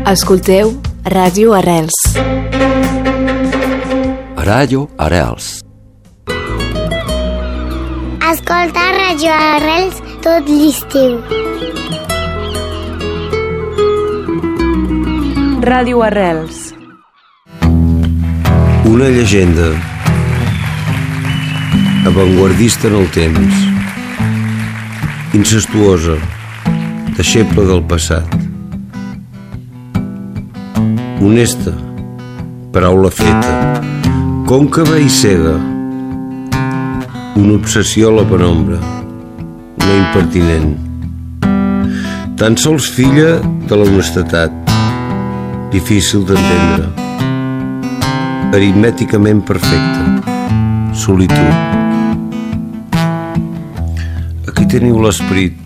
Escolteu Ràdio Arrels. Ràdio Arrels. Escolta Ràdio Arrels tot l'estiu. Ràdio Arrels. Una llegenda avantguardista en el temps, incestuosa, deixeble del passat, honesta, paraula feta, còncava i cega, una obsessió a la penombra, una impertinent, tan sols filla de l'honestedat, difícil d'entendre, aritmèticament perfecta, solitud. Aquí teniu l'esperit